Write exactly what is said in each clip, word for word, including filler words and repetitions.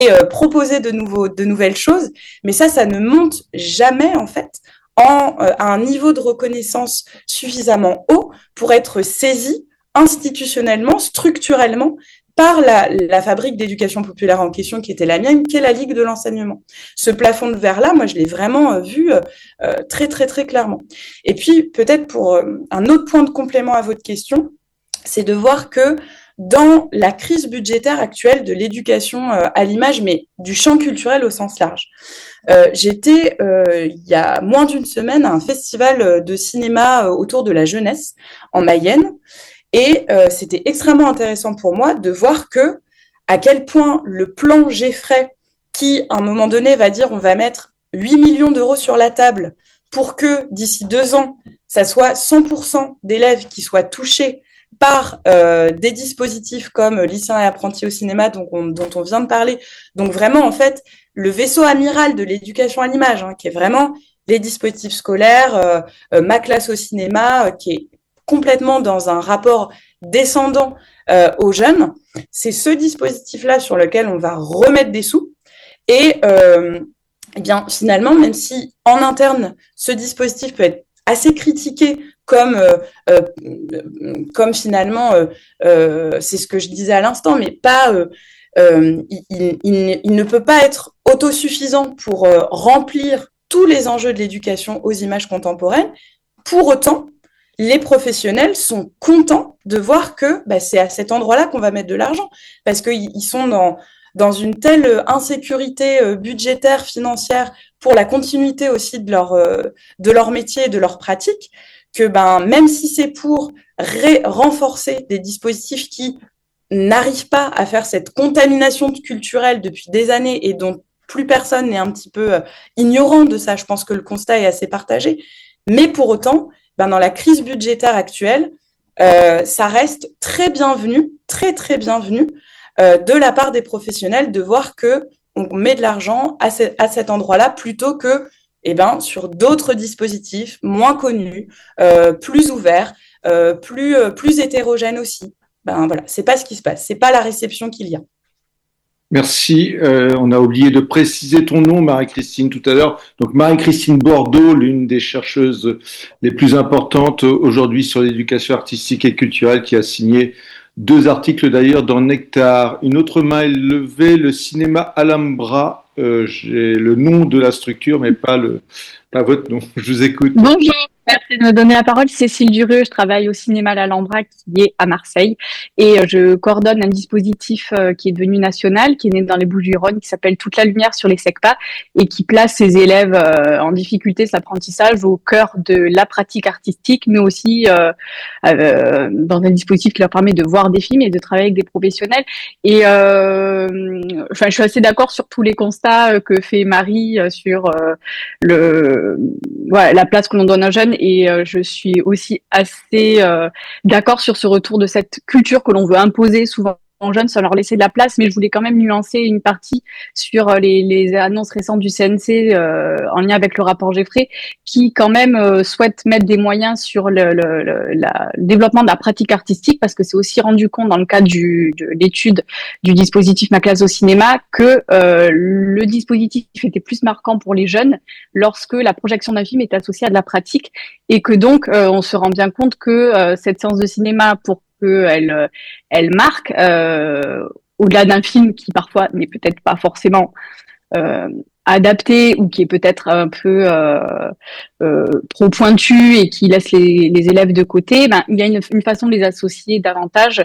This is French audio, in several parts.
euh, proposer de nouveaux, de nouvelles choses, mais ça, ça ne monte jamais en fait en, euh, à un niveau de reconnaissance suffisamment haut pour être saisi institutionnellement, structurellement, par la, la fabrique d'éducation populaire en question qui était la mienne, qui est la Ligue de l'enseignement. Ce plafond de verre-là, moi, je l'ai vraiment euh, vu euh, très, très, très clairement. Et puis, peut-être pour euh, un autre point de complément à votre question, c'est de voir que dans la crise budgétaire actuelle de l'éducation euh, à l'image, mais du champ culturel au sens large, euh, j'étais, euh, il y a moins d'une semaine, à un festival de cinéma autour de la jeunesse en Mayenne, et euh, c'était extrêmement intéressant pour moi de voir que, à quel point le plan Geffray, qui, à un moment donné, va dire on va mettre huit millions d'euros sur la table pour que, d'ici deux ans, ça soit cent pour cent d'élèves qui soient touchés par euh, des dispositifs comme lycéens et apprentis au cinéma dont on, dont on vient de parler. Donc vraiment, en fait, le vaisseau amiral de l'éducation à l'image, hein, qui est vraiment les dispositifs scolaires, euh, euh, ma classe au cinéma, euh, qui est complètement dans un rapport descendant euh, aux jeunes, c'est ce dispositif-là sur lequel on va remettre des sous. Et euh, eh bien, finalement, même si en interne, ce dispositif peut être assez critiqué comme, euh, euh, comme finalement, euh, euh, c'est ce que je disais à l'instant, mais pas, euh, euh, il, il, il ne peut pas être autosuffisant pour euh, remplir tous les enjeux de l'éducation aux images contemporaines. Pour autant, les professionnels sont contents de voir que bah, c'est à cet endroit-là qu'on va mettre de l'argent, parce qu'ils sont dans, dans une telle insécurité budgétaire, financière, pour la continuité aussi de leur, de leur métier et de leur pratique, que ben, même si c'est pour ré- renforcer des dispositifs qui n'arrivent pas à faire cette contamination culturelle depuis des années et dont plus personne n'est un petit peu ignorant de ça, je pense que le constat est assez partagé, mais pour autant, ben dans la crise budgétaire actuelle, euh, ça reste très bienvenu, très très bienvenu euh, de la part des professionnels de voir que on met de l'argent à, ce, à cet endroit-là plutôt que eh ben, sur d'autres dispositifs moins connus, euh, plus ouverts, euh, plus, euh, plus hétérogènes aussi. Ben voilà, c'est pas ce qui se passe, c'est pas la réception qu'il y a. Merci. Euh, on a oublié de préciser ton nom, Marie-Christine, tout à l'heure. Donc, Marie-Christine Bordeaux, l'une des chercheuses les plus importantes aujourd'hui sur l'éducation artistique et culturelle, qui a signé deux articles d'ailleurs dans Nectar. Une autre main est levée, le cinéma Alhambra. Euh, j'ai le nom de la structure, mais pas, le, pas votre nom. Je vous écoute. Bonjour. Merci de me donner la parole. Cécile Dureux, je travaille au cinéma l'Alhambra qui est à Marseille et je coordonne un dispositif qui est devenu national, qui est né dans les Bouches-du-Rhône, qui s'appelle Toute la lumière sur les SECPA et qui place ses élèves en difficulté cet apprentissage au cœur de la pratique artistique, mais aussi euh, euh, dans un dispositif qui leur permet de voir des films et de travailler avec des professionnels. Et euh, enfin, je suis assez d'accord sur tous les constats que fait Marie sur euh, le, ouais, la place que l'on donne aux jeunes. Et euh, je suis aussi assez euh, d'accord sur ce retour de cette culture que l'on veut imposer souvent aux jeunes sans leur laisser de la place, mais je voulais quand même nuancer une partie sur les, les annonces récentes du C N C euh, en lien avec le rapport Geffray, qui quand même euh, souhaite mettre des moyens sur le, le, le, la, le développement de la pratique artistique, parce que c'est aussi rendu compte dans le cadre du, de l'étude du dispositif Ma classe au cinéma que euh, le dispositif était plus marquant pour les jeunes lorsque la projection d'un film est associée à de la pratique, et que donc euh, on se rend bien compte que euh, cette séance de cinéma, pour qu'elle elle marque, euh, au-delà d'un film qui parfois n'est peut-être pas forcément euh, adapté ou qui est peut-être un peu euh, euh, trop pointu et qui laisse les, les élèves de côté, ben, il y a une, une façon de les associer davantage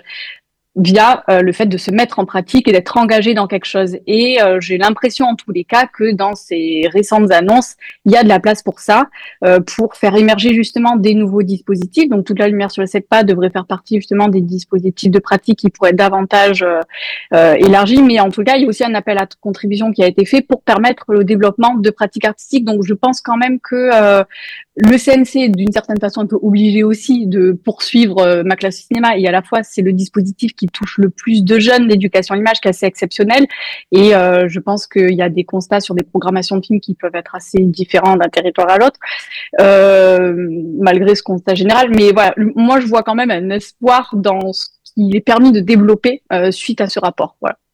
via euh, le fait de se mettre en pratique et d'être engagé dans quelque chose. Et euh, j'ai l'impression en tous les cas que dans ces récentes annonces, il y a de la place pour ça, euh, pour faire émerger justement des nouveaux dispositifs. Donc Toute la lumière sur le SECPA devrait faire partie justement des dispositifs de pratique qui pourraient être davantage euh, euh, élargis. Mais en tout cas, il y a aussi un appel à contribution qui a été fait pour permettre le développement de pratiques artistiques. Donc je pense quand même que euh, le C N C est d'une certaine façon un peu obligé aussi de poursuivre euh, Ma classe cinéma, et à la fois c'est le dispositif qui touche le plus de jeunes d'éducation à l'image, qui est assez exceptionnel, et euh, je pense qu'il y a des constats sur des programmations de films qui peuvent être assez différents d'un territoire à l'autre, euh, malgré ce constat général. Mais voilà, moi je vois quand même un espoir dans ce qu'il est permis de développer euh, suite à ce rapport. Voilà.